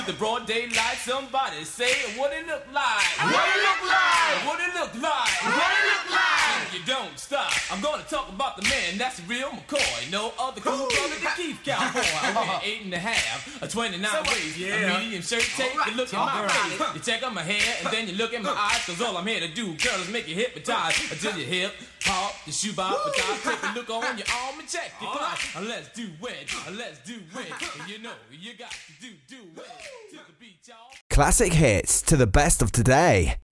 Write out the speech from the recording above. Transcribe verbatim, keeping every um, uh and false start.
The broad daylight, somebody say what it look like. What it look like? What it look like? What it look like? You don't stop. I'm gonna talk about the man that's the real McCoy. No other cool brother than Keith Cowboy. I wear eight and a half, a twenty-nine waist, yeah. a medium shirt. Take All right, a look at all my right. face. You check out my hair and then you look at my eyes. Cause all I'm here to do, girl, is make you hypnotize until you hip hop, the shoe bob, but take a look on your arm and check it. Come on, let's do it. Let's do it. You know you got to do do it to the beat, y'all. Classic hits to the best of today.